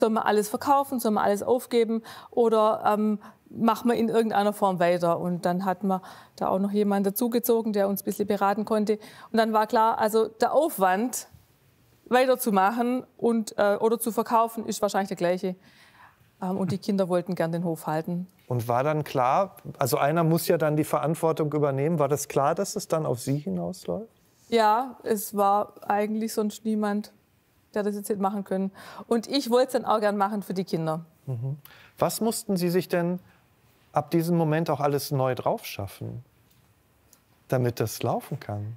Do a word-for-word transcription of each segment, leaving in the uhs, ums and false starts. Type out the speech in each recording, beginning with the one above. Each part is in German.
Soll man alles verkaufen, soll man alles aufgeben oder ähm, machen wir in irgendeiner Form weiter? Und dann hatten wir da auch noch jemanden dazugezogen, der uns ein bisschen beraten konnte. Und dann war klar, also der Aufwand, weiterzumachen und, äh, oder zu verkaufen, ist wahrscheinlich der gleiche. Ähm, und die Kinder wollten gern den Hof halten. Und war dann klar, also einer muss ja dann die Verantwortung übernehmen, war das klar, dass es dann auf Sie hinausläuft? Ja, es war eigentlich sonst niemand, der das jetzt hätte machen können. Und ich wollte es dann auch gern machen für die Kinder. Mhm. Was mussten Sie sich denn ab diesem Moment auch alles neu drauf schaffen, damit das laufen kann?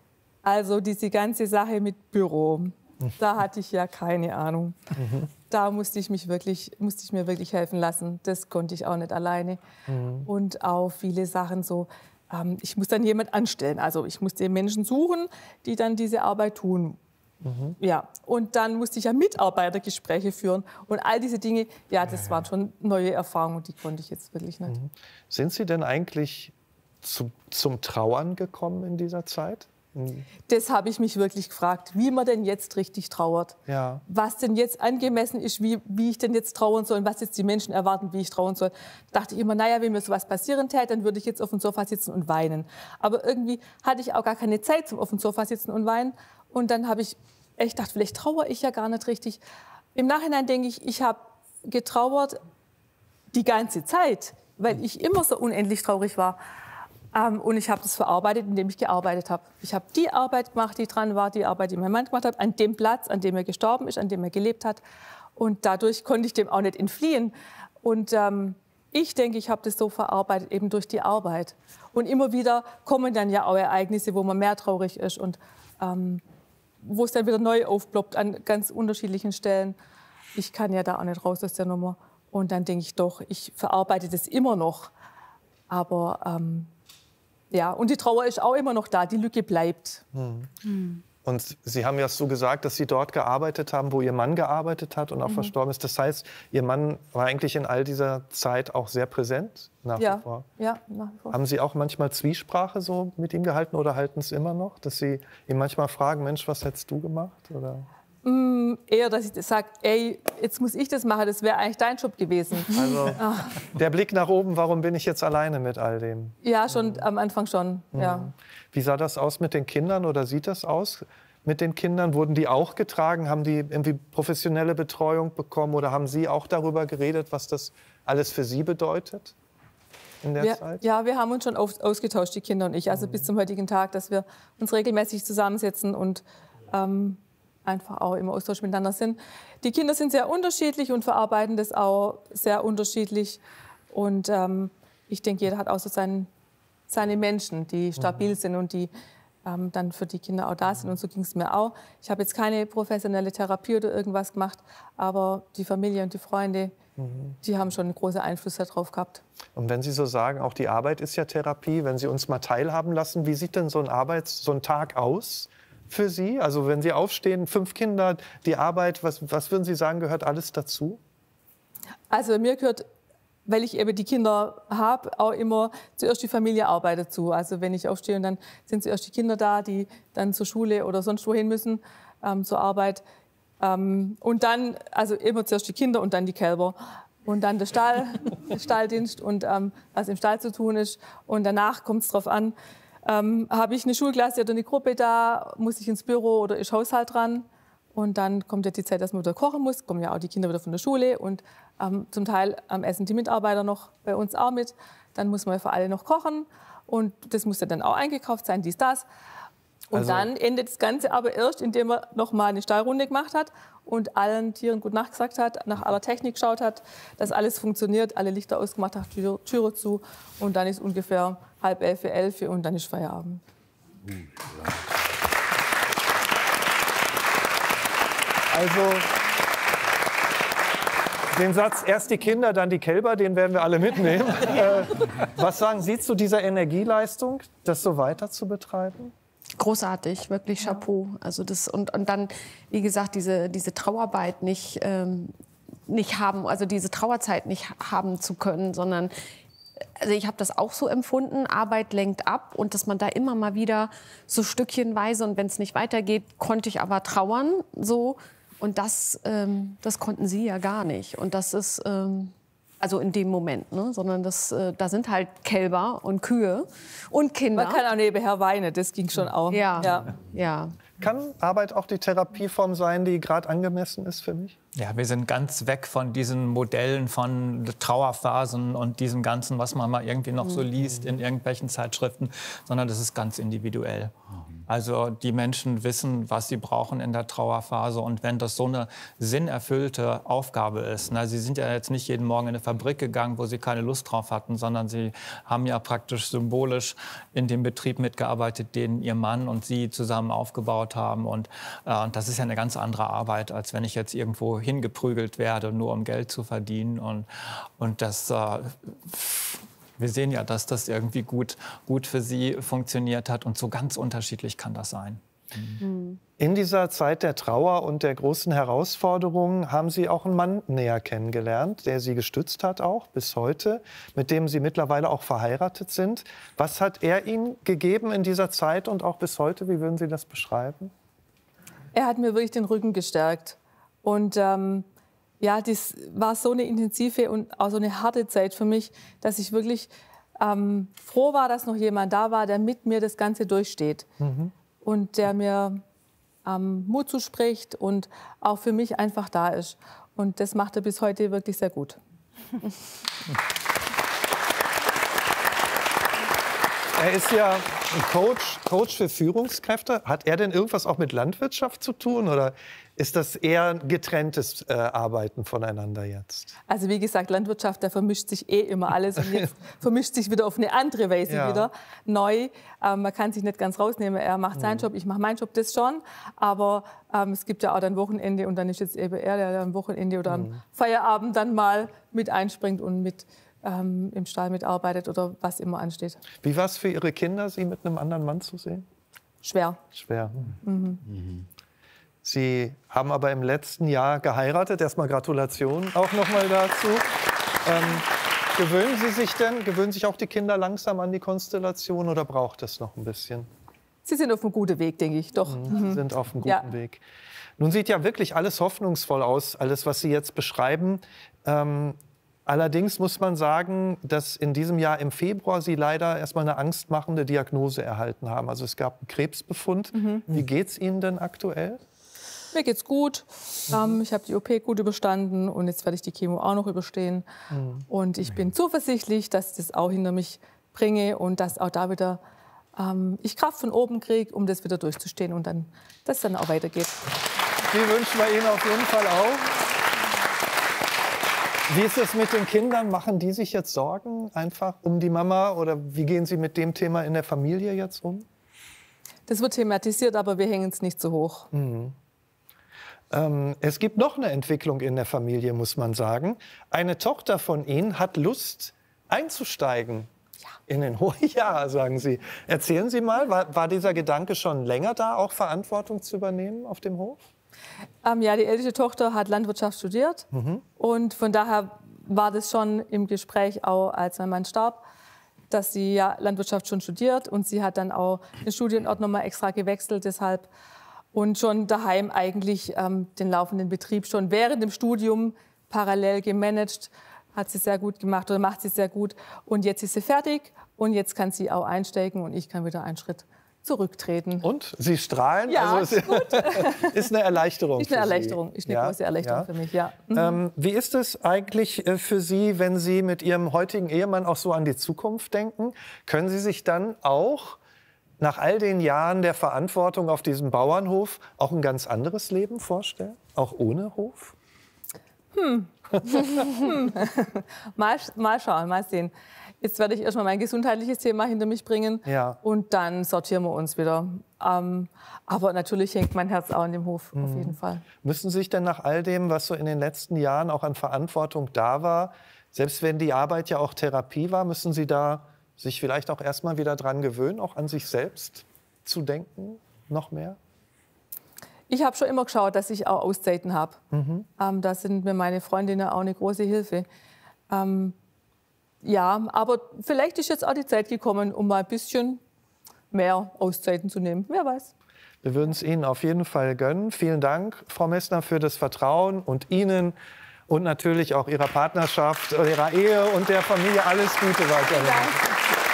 Also diese ganze Sache mit Büro, da hatte ich ja keine Ahnung. Mhm. Da musste ich, mich wirklich, musste ich mir wirklich helfen lassen. Das konnte ich auch nicht alleine. Mhm. Und auch viele Sachen so, ähm, ich muss dann jemand anstellen. Also ich musste Menschen suchen, die dann diese Arbeit tun. Mhm. Ja. Und dann musste ich ja Mitarbeitergespräche führen. Und all diese Dinge, ja, das waren schon neue Erfahrungen, die konnte ich jetzt wirklich nicht. Mhm. Sind Sie denn eigentlich zu, zum Trauern gekommen in dieser Zeit? Das habe ich mich wirklich gefragt, wie man denn jetzt richtig trauert. Ja. Was denn jetzt angemessen ist, wie, wie ich denn jetzt trauern soll und was jetzt die Menschen erwarten, wie ich trauern soll. Da dachte ich immer, naja, wenn mir sowas passieren täte, dann würde ich jetzt auf dem Sofa sitzen und weinen. Aber irgendwie hatte ich auch gar keine Zeit zum auf dem Sofa sitzen und weinen. Und dann habe ich echt gedacht, vielleicht trauere ich ja gar nicht richtig. Im Nachhinein denke ich, ich habe getrauert die ganze Zeit, weil ich immer so unendlich traurig war. Um, und ich habe das verarbeitet, indem ich gearbeitet habe. Ich habe die Arbeit gemacht, die dran war, die Arbeit, die mein Mann gemacht hat, an dem Platz, an dem er gestorben ist, an dem er gelebt hat. Und dadurch konnte ich dem auch nicht entfliehen. Und ähm, ich denke, ich habe das so verarbeitet, eben durch die Arbeit. Und immer wieder kommen dann ja auch Ereignisse, wo man mehr traurig ist und ähm, wo es dann wieder neu aufploppt an ganz unterschiedlichen Stellen. Ich kann ja da auch nicht raus aus der Nummer. Und dann denke ich doch, ich verarbeite das immer noch. Aber ähm, ja, und die Trauer ist auch immer noch da, die Lücke bleibt. Hm. Hm. Und Sie haben ja so gesagt, dass Sie dort gearbeitet haben, wo Ihr Mann gearbeitet hat und auch mhm. verstorben ist. Das heißt, Ihr Mann war eigentlich in all dieser Zeit auch sehr präsent, nach ja. wie vor. Ja, nach wie vor. Haben Sie auch manchmal Zwiesprache so mit ihm gehalten oder halten es immer noch? Dass Sie ihn manchmal fragen, Mensch, was hättest du gemacht? Oder? Mm, eher, dass ich sage, ey, jetzt muss ich das machen, das wäre eigentlich dein Job gewesen. Also der Blick nach oben, warum bin ich jetzt alleine mit all dem? Ja, schon mhm. am Anfang schon, mhm. ja. Wie sah das aus mit den Kindern oder sieht das aus mit den Kindern? Wurden die auch getragen? Haben die irgendwie professionelle Betreuung bekommen oder haben Sie auch darüber geredet, was das alles für Sie bedeutet in der wir, Zeit? Ja, wir haben uns schon oft ausgetauscht, die Kinder und ich, also mhm. bis zum heutigen Tag, dass wir uns regelmäßig zusammensetzen und ähm, einfach auch im Austausch miteinander sind. Die Kinder sind sehr unterschiedlich und verarbeiten das auch sehr unterschiedlich. Und ähm, ich denke, jeder hat auch so seinen, seine Menschen, die stabil mhm. sind und die ähm, dann für die Kinder auch da sind. Und so ging es mir auch. Ich habe jetzt keine professionelle Therapie oder irgendwas gemacht, aber die Familie und die Freunde, mhm. die haben schon einen großen Einfluss darauf gehabt. Und wenn Sie so sagen, auch die Arbeit ist ja Therapie, wenn Sie uns mal teilhaben lassen, wie sieht denn so ein Arbeits-, so ein Tag aus für Sie? Also wenn Sie aufstehen, fünf Kinder, die Arbeit, was, was würden Sie sagen, gehört alles dazu? Also mir gehört, weil ich eben die Kinder habe, auch immer zuerst die Familienarbeit dazu. Also wenn ich aufstehe und dann sind zuerst die Kinder da, die dann zur Schule oder sonst wohin müssen, ähm, zur Arbeit. Ähm, und dann, also immer zuerst die Kinder und dann die Kälber. Und dann der Stall, der Stalldienst und ähm, was im Stall zu tun ist. Und danach kommt es darauf an, Ähm, habe ich eine Schulklasse oder eine Gruppe da, muss ich ins Büro oder ist Haushalt dran. Und dann kommt ja die Zeit, dass man wieder kochen muss, kommen ja auch die Kinder wieder von der Schule. Und ähm, zum Teil ähm, essen die Mitarbeiter noch bei uns auch mit. Dann muss man für alle noch kochen. Und das muss ja dann auch eingekauft sein, dies, das. Und also dann endet das Ganze aber erst, indem man noch mal eine Stallrunde gemacht hat und allen Tieren gut Nacht gesagt hat, nach aller Technik geschaut hat, dass alles funktioniert, alle Lichter ausgemacht hat, Tür, Türe zu. Und dann ist ungefähr halb elf, elf und dann ist Feierabend. Also den Satz, erst die Kinder, dann die Kälber, den werden wir alle mitnehmen. äh, was sagen Sie zu dieser Energieleistung, das so weiter zu betreiben? Großartig, wirklich Chapeau. Also das, und, und dann, wie gesagt, diese, diese Trauarbeit nicht, ähm, nicht haben, also diese Trauerzeit nicht haben zu können, sondern also ich habe das auch so empfunden, Arbeit lenkt ab und dass man da immer mal wieder so stückchenweise und wenn es nicht weitergeht, konnte ich aber trauern so Und das, ähm, das konnten sie ja gar nicht. Und das ist, ähm, also in dem Moment, ne? Sondern das, äh, da sind halt Kälber und Kühe und Kinder. Man kann auch nebenher weinen, das ging schon auch. Ja, ja. ja. Kann Arbeit auch die Therapieform sein, die gerade angemessen ist für mich? Ja, wir sind ganz weg von diesen Modellen von Trauerphasen und diesem Ganzen, was man mal irgendwie noch so liest in irgendwelchen Zeitschriften, sondern das ist ganz individuell. Also die Menschen wissen, was sie brauchen in der Trauerphase. Und wenn das so eine sinnerfüllte Aufgabe ist, na, sie sind ja jetzt nicht jeden Morgen in eine Fabrik gegangen, wo sie keine Lust drauf hatten, sondern sie haben ja praktisch symbolisch in dem Betrieb mitgearbeitet, den ihr Mann und sie zusammen aufgebaut haben. Und äh, das ist ja eine ganz andere Arbeit, als wenn ich jetzt irgendwo hingeprügelt werde, nur um Geld zu verdienen. Und, und das... Äh, Wir sehen ja, dass das irgendwie gut, gut für sie funktioniert hat. Und so ganz unterschiedlich kann das sein. Mhm. In dieser Zeit der Trauer und der großen Herausforderungen haben Sie auch einen Mann näher kennengelernt, der Sie gestützt hat, auch bis heute, mit dem Sie mittlerweile auch verheiratet sind. Was hat er Ihnen gegeben in dieser Zeit und auch bis heute? Wie würden Sie das beschreiben? Er hat mir wirklich den Rücken gestärkt. Und ähm, ja, das war so eine intensive und auch so eine harte Zeit für mich, dass ich wirklich ähm, froh war, dass noch jemand da war, der mit mir das Ganze durchsteht. Mhm. Und der mir ähm, Mut zuspricht und auch für mich einfach da ist. Und das macht er bis heute wirklich sehr gut. Er ist ja ein Coach, Coach für Führungskräfte. Hat er denn irgendwas auch mit Landwirtschaft zu tun oder ist das eher ein getrenntes äh, Arbeiten voneinander jetzt? Also wie gesagt, Landwirtschaft, da vermischt sich eh immer alles und jetzt vermischt sich wieder auf eine andere Weise ja. wieder neu. Ähm, man kann sich nicht ganz rausnehmen. Er macht seinen mhm. Job, ich mache meinen Job, das schon. Aber ähm, es gibt ja auch dann Wochenende und dann ist jetzt eben er, der am Wochenende oder am mhm. Feierabend dann mal mit einspringt und mit ähm, im Stall mitarbeitet oder was immer ansteht. Wie war es für Ihre Kinder, Sie mit einem anderen Mann zu sehen? Schwer. Schwer. Mhm. Mhm. Sie haben aber im letzten Jahr geheiratet. Erstmal Gratulation auch noch mal dazu. Ähm, gewöhnen Sie sich denn, gewöhnen sich auch die Kinder langsam an die Konstellation oder braucht es noch ein bisschen? Sie sind auf einem guten Weg, denke ich, doch. Mhm. Sie sind auf einem guten ja. Weg. Nun sieht ja wirklich alles hoffnungsvoll aus, alles, was Sie jetzt beschreiben. Ähm, allerdings muss man sagen, dass in diesem Jahr im Februar Sie leider erstmal eine angstmachende Diagnose erhalten haben. Also es gab einen Krebsbefund. Mhm. Wie geht's Ihnen denn aktuell? Mir geht's gut. Mhm. Ähm, ich habe die O P gut überstanden und jetzt werde ich die Chemo auch noch überstehen. Mhm. Und ich bin zuversichtlich, dass ich das auch hinter mich bringe und dass auch da wieder ähm, ich Kraft von oben kriege, um das wieder durchzustehen und dann, dass es dann auch weitergeht. Die wünschen wir Ihnen auf jeden Fall auch. Wie ist es mit den Kindern? Machen die sich jetzt Sorgen einfach um die Mama oder wie gehen Sie mit dem Thema in der Familie jetzt um? Das wird thematisiert, aber wir hängen es nicht so hoch. Mhm. Es gibt noch eine Entwicklung in der Familie, muss man sagen. Eine Tochter von Ihnen hat Lust, einzusteigen ja. in den Hof. Ja, sagen Sie. Erzählen Sie mal, war, war dieser Gedanke schon länger da, auch Verantwortung zu übernehmen auf dem Hof? Ähm, ja, die älteste Tochter hat Landwirtschaft studiert. Mhm. Und von daher war das schon im Gespräch, auch als mein Mann starb, dass sie ja Landwirtschaft schon studiert. Und sie hat dann auch den Studienort noch mal extra gewechselt, deshalb... Und schon daheim eigentlich ähm, den laufenden Betrieb schon während dem Studium parallel gemanagt. Hat sie sehr gut gemacht oder macht sie sehr gut. Und jetzt ist sie fertig und jetzt kann sie auch einsteigen und ich kann wieder einen Schritt zurücktreten. Und? Sie strahlen? Ja, also ist, gut. Ist eine Erleichterung Ist eine Erleichterung, ist eine ja, große Erleichterung ja. für mich, ja. Mhm. Ähm, wie ist es eigentlich für Sie, wenn Sie mit Ihrem heutigen Ehemann auch so an die Zukunft denken? Können Sie sich dann auch nach all den Jahren der Verantwortung auf diesem Bauernhof auch ein ganz anderes Leben vorstellen? Auch ohne Hof? Hm. hm. mal, mal schauen, mal sehen. Jetzt werde ich erstmal mein gesundheitliches Thema hinter mich bringen ja. und dann sortieren wir uns wieder. Ähm, aber natürlich hängt mein Herz auch an dem Hof, mhm. auf jeden Fall. Müssen Sie sich denn nach all dem, was so in den letzten Jahren auch an Verantwortung da war, selbst wenn die Arbeit ja auch Therapie war, müssen Sie da sich vielleicht auch erstmal wieder dran gewöhnen, auch an sich selbst zu denken, noch mehr? Ich habe schon immer geschaut, dass ich auch Auszeiten habe. Mhm. Ähm, da sind mir meine Freundinnen auch eine große Hilfe. Ähm, ja, aber vielleicht ist jetzt auch die Zeit gekommen, um mal ein bisschen mehr Auszeiten zu nehmen. Wer weiß. Wir würden es Ihnen auf jeden Fall gönnen. Vielen Dank, Frau Messner, für das Vertrauen und Ihnen und natürlich auch Ihrer Partnerschaft, Ihrer Ehe und der Familie alles Gute weiterhin. Danke.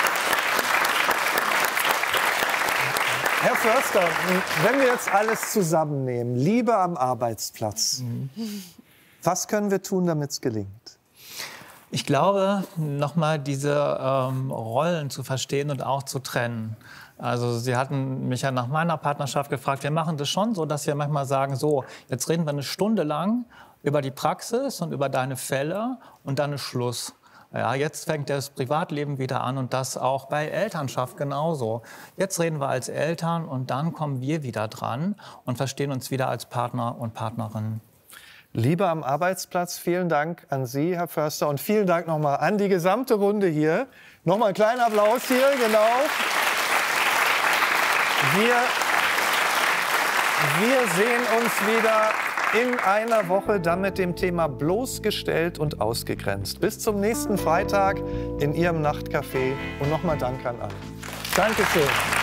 Herr Förster, wenn wir jetzt alles zusammennehmen, Liebe am Arbeitsplatz, mhm. was können wir tun, damit es gelingt? Ich glaube, nochmal diese ähm, Rollen zu verstehen und auch zu trennen. Also Sie hatten mich ja nach meiner Partnerschaft gefragt. Wir machen das schon so, dass wir manchmal sagen, so, jetzt reden wir eine Stunde lang über die Praxis und über deine Fälle und dann ist Schluss. Ja, jetzt fängt das Privatleben wieder an und das auch bei Elternschaft genauso. Jetzt reden wir als Eltern und dann kommen wir wieder dran und verstehen uns wieder als Partner und Partnerin. Liebe am Arbeitsplatz, vielen Dank an Sie, Herr Förster, und vielen Dank nochmal an die gesamte Runde hier. Nochmal einen kleinen Applaus hier, genau. Wir, wir sehen uns wieder in einer Woche dann mit dem Thema bloßgestellt und ausgegrenzt. Bis zum nächsten Freitag in Ihrem Nachtcafé. Und nochmal Dank an alle. Dankeschön.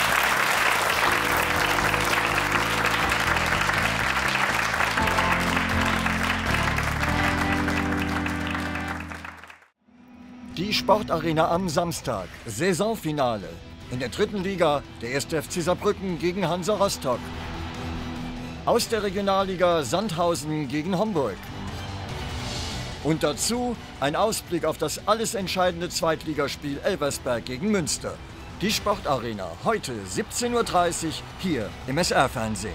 Die Sportarena am Samstag. Saisonfinale. In der dritten Liga der erste F C Saarbrücken gegen Hansa Rostock. Aus der Regionalliga Sandhausen gegen Homburg. Und dazu ein Ausblick auf das alles entscheidende Zweitligaspiel Elversberg gegen Münster. Die Sportarena, heute siebzehn Uhr dreißig hier im S R-Fernsehen.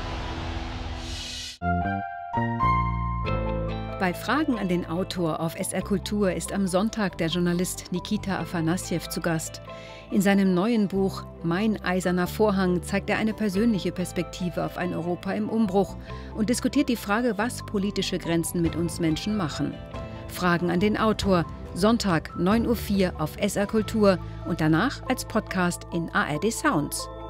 Bei Fragen an den Autor auf S R Kultur ist am Sonntag der Journalist Nikita Afanassjew zu Gast. In seinem neuen Buch Mein eiserner Vorhang zeigt er eine persönliche Perspektive auf ein Europa im Umbruch und diskutiert die Frage, was politische Grenzen mit uns Menschen machen. Fragen an den Autor, Sonntag neun Uhr vier auf S R Kultur und danach als Podcast in A R D Sounds.